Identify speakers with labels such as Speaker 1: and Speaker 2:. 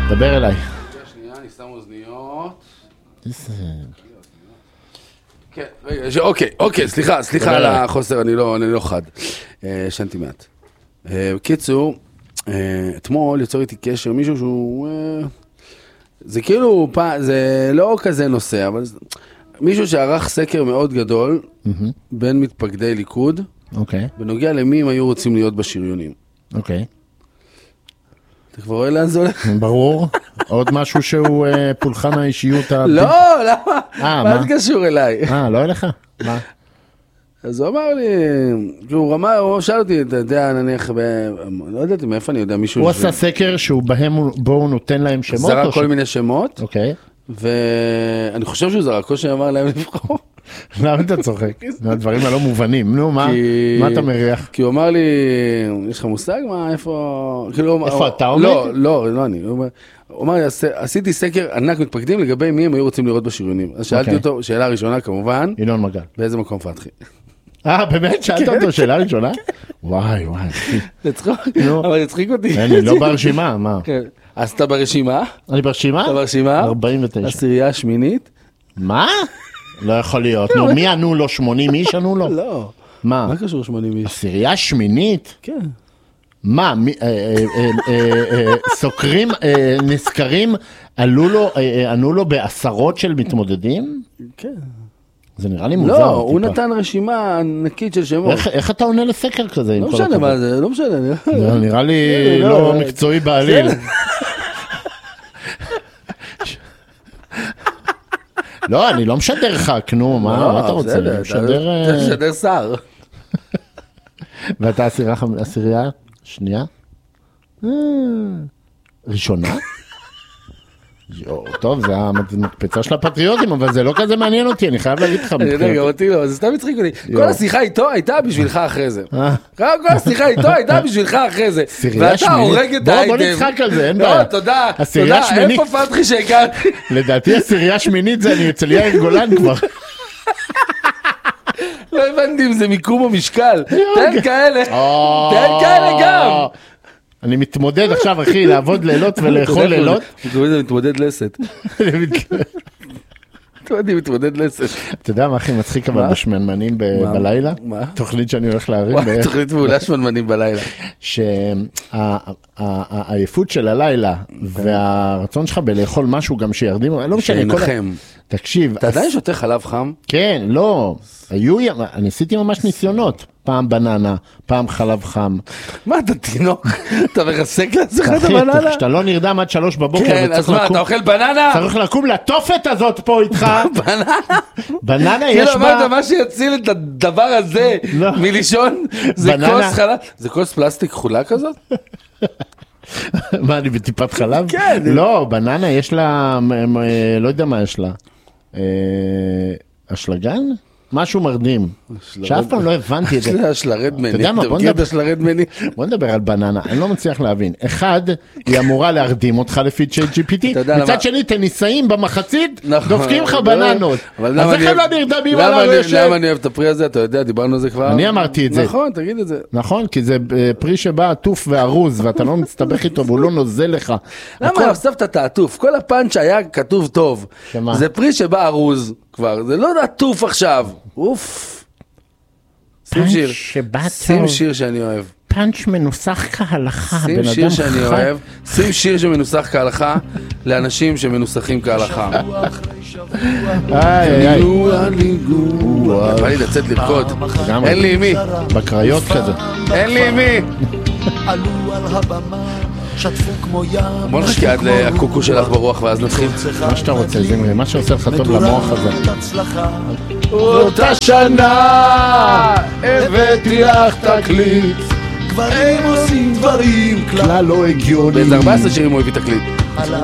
Speaker 1: דבר אליי.
Speaker 2: שנייה, אני שם אוזניות. כן, אוקיי, סליחה על החוסר, אני לא חד. שנתי מעט. בקיצור, אתמול יצור איתי קשר מישהו שהוא... זה כאילו, זה לא כזה נושא, אבל מישהו שערך סקר מאוד גדול בין מתפקדי ליכוד, בנוגע למי הם היו רוצים להיות בשריונים.
Speaker 1: אוקיי.
Speaker 2: אתה כבר רואה לאן זה הולך?
Speaker 1: ברור. עוד משהו שהוא פולחן האישיות.
Speaker 2: לא, למה? מה זה קשור אליי?
Speaker 1: לא אליך? מה?
Speaker 2: אז הוא אמר לי, הוא שאל אותי, אתה יודע, נניח, לא יודעתי מאיפה אני יודע, מישהו...
Speaker 1: הוא עשה סקר שבו הוא נותן להם שמות?
Speaker 2: זרק כל מיני שמות.
Speaker 1: אוקיי.
Speaker 2: ואני חושב שהוא זרק, כל שאמר להם לבחור.
Speaker 1: למה אתה צוחק? הדברים הלא מובנים. נו, מה אתה מריח?
Speaker 2: כי הוא אמר לי, יש לך מושג? מה, איפה...
Speaker 1: איפה אתה עומד?
Speaker 2: לא אני. הוא אמר לי, עשיתי סקר ענק מתפקדים לגבי מי הם היו רוצים לראות בשריונים. אז שאלתי אותו, שאלה ראשונה כמובן.
Speaker 1: ינון מגל.
Speaker 2: באיזה מקום פתחי?
Speaker 1: באמת? שאלת אותו שאלה ראשונה? וואי.
Speaker 2: לצחוק? אבל יצחיק אותי.
Speaker 1: אני לא ברשימה, מה?
Speaker 2: אז אתה ברשימה?
Speaker 1: אני ברשימה?
Speaker 2: אתה ברשימה?
Speaker 1: 49.
Speaker 2: עשירייה השמינית?
Speaker 1: מה? לא יכול להיות. נו, מי ענו לו? 80 איש ענו לו?
Speaker 2: לא.
Speaker 1: מה?
Speaker 2: מה קשור 80 איש?
Speaker 1: עשירייה שמינית?
Speaker 2: כן.
Speaker 1: מה? סוקרים, נזכרים, ענו לו בעשרות של מתמודדים?
Speaker 2: כן.
Speaker 1: זה נראה לי מוזר.
Speaker 2: לא, הוא נתן רשימה ענקית של שמות.
Speaker 1: איך אתה עונה לסקר כזה?
Speaker 2: לא משנה מה זה, לא משנה.
Speaker 1: נראה לי לא מקצועי בעליל. לא, אני לא משדר חק, נו, מה אתה רוצה?
Speaker 2: משדר שר.
Speaker 1: ואתה עשירייה? שנייה? ראשונה? טוב, זה המקפצה של הפטריוטים, אבל זה לא כזה מעניין אותי, אני חייב להגיד לך.
Speaker 2: אני יודע, גם אותי לא, זה סתם מצחיק אותי. כל השיחה איתו הייתה בשבילך אחרי זה. כל השיחה איתו הייתה בשבילך אחרי זה. ואתה הורג את האייטם.
Speaker 1: בוא נצחק על זה, אין בעיה.
Speaker 2: לא, תודה, איפה פתחי שהגעתי?
Speaker 1: לדעתי עשירייה שמינית זה אני אצל יאיר גולן כבר.
Speaker 2: לא הבנתי אם זה מיקום או משקל. תן כאלה גם.
Speaker 1: אני מתמודד עכשיו, אחי, לעבוד לילות ולאכול לילות.
Speaker 2: אני מתמודד לסת. אני מתמודד לסת.
Speaker 1: אתה יודע מה הכי מצחיק אבל בשמנמנים בלילה?
Speaker 2: מה?
Speaker 1: תוכנית שאני הולך להרים.
Speaker 2: תוכנית מעולה שמנמנים בלילה.
Speaker 1: שהעייפות של הלילה והרצון שלך בלאכול משהו גם שירדים, לא משנה.
Speaker 2: שינחם.
Speaker 1: תקשיב.
Speaker 2: אתה עדיין שותה חלב חם?
Speaker 1: כן, לא. אני עשיתי ממש ניסיונות. פעם בננה, פעם חלב חם.
Speaker 2: מה, אתה תינוק? אתה מרסק לעצמך את הבננה?
Speaker 1: אחי, שאתה לא נרדם עד 3 בבוקר.
Speaker 2: כן, אז מה, אתה אוכל בננה?
Speaker 1: צריך לקום לתופת הזאת פה איתך.
Speaker 2: בננה?
Speaker 1: בננה יש בה...
Speaker 2: כאילו אמרת, מה שיציל את הדבר הזה מלישון, זה כוס חלב. זה כוס פלסטיק חולה כזאת?
Speaker 1: מה, אני בטיפת חלב?
Speaker 2: כן.
Speaker 1: לא, בננה יש לה, לא יודע מה יש לה. אשלגן? משהו מרדים, שאף פעם לא הבנתי את זה.
Speaker 2: זה אשלרד מני.
Speaker 1: בוא נדבר על בננה, אני לא מצליח להבין. אחד, היא אמורה להרדים אותך לפי צ'אט GPT, מצד שני, תניסאים במחצית, דופקים לך בננות. אז איך הם לא נרדמים על הרשת?
Speaker 2: למה אני אוהב את הפרי הזה? אתה יודע, דיברנו על זה כבר.
Speaker 1: אני אמרתי את זה.
Speaker 2: נכון, תגיד את זה.
Speaker 1: נכון, כי זה פרי שבא עטוף וערוז, ואתה לא מצטבח איתו, והוא לא נוזל לך.
Speaker 2: למה הוספת את העטוף? כל הפאנץ' היה כתוב טוב. זה פרי שבא ערוז כבר, זה לא עטוף עכשיו. אוף. שים שיר שאני אוהב.
Speaker 1: פאנץ' מנוסח כהלכה.
Speaker 2: שים שיר שאני אוהב. שים שיר שמנוסח כהלכה לאנשים שמנוסחים כהלכה. בא לי לצאת לרקוד. אין לי עם מי.
Speaker 1: בקריות כזה.
Speaker 2: אין לי עם מי. בוא נחכה עד הקוקו שלך ברוח ואז נתחיל.
Speaker 1: מה שאתה רוצה, זמרי, מה שעושה לך טוב למוח הזה.
Speaker 2: אותה שנה הבאתי לך תקליט,
Speaker 3: גברים עושים דברים
Speaker 1: כלל לא הגיוני.
Speaker 2: באיזה 14 שירים הוא הביא תקליט.